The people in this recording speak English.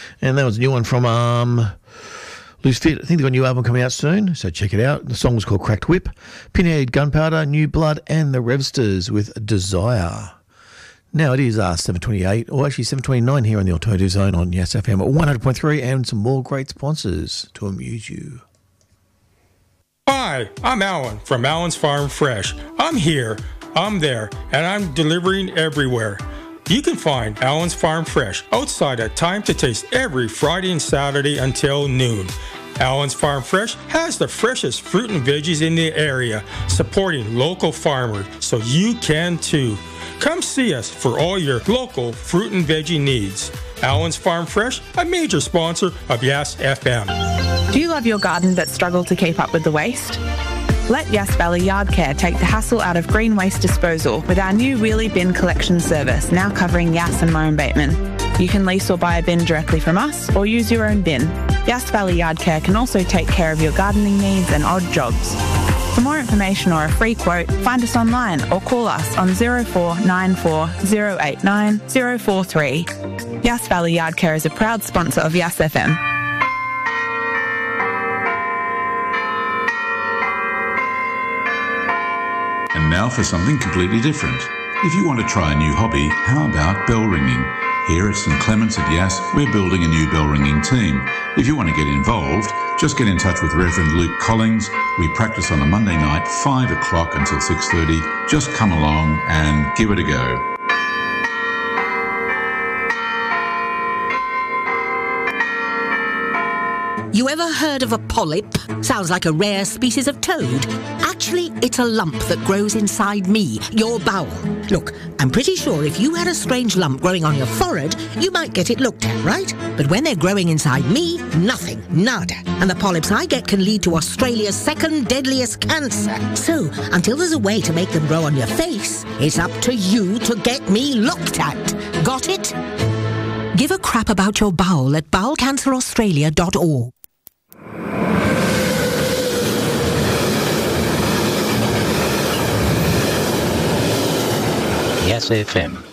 And that was a new one from Loose Fit. I think they've got a new album coming out soon, so check it out. The song was called Cracked Whip. Pinhead, Gunpowder, New Blood, and the Revsters with Desire. Now it is 7:28, or actually 7:29 here on the Alternative Zone on Yes FM at 100.3, and some more great sponsors to amuse you. Hi, I'm Alan from Alan's Farm Fresh. I'm here, I'm there, and I'm delivering everywhere. You can find Alan's Farm Fresh outside at Time to Taste every Friday and Saturday until noon. Alan's Farm Fresh has the freshest fruit and veggies in the area, supporting local farmers, so you can too. Come see us for all your local fruit and veggie needs. Alan's Farm Fresh, a major sponsor of Yes FM. Do you love your garden but struggle to keep up with the waste? Let Yass Valley Yard Care take the hassle out of green waste disposal with our new wheelie bin collection service, now covering Yass and Murray Bateman. You can lease or buy a bin directly from us or use your own bin. Yass Valley Yard Care can also take care of your gardening needs and odd jobs. For more information or a free quote, find us online or call us on 0494 089 043. Yass Valley Yard Care is a proud sponsor of Yass FM. And now for something completely different. If you want to try a new hobby, how about bell ringing? Here at St Clements at Yass, we're building a new bell ringing team. If you want to get involved, just get in touch with Reverend Luke Collins. We practice on a Monday night, 5 o'clock until 6:30. Just come along and give it a go. You ever heard of a polyp? Sounds like a rare species of toad. Actually, it's a lump that grows inside me, your bowel. Look, I'm pretty sure if you had a strange lump growing on your forehead, you might get it looked at, right? But when they're growing inside me, nothing, nada. And the polyps I get can lead to Australia's second deadliest cancer. So, until there's a way to make them grow on your face, it's up to you to get me looked at. Got it? Give a crap about your bowel at bowelcanceraustralia.org. Yes FM.